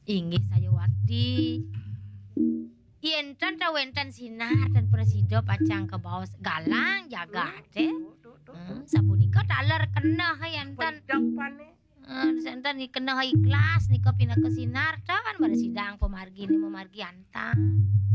Inggih saya wardi. Yenten ta wenten sinar dan presida pacang ke bawah galang jaga deh. Sapunika taler kena enten. Senten kena ikhlas nika pindah ke sinar ta kan pada sidang pemargi ini memargi antar.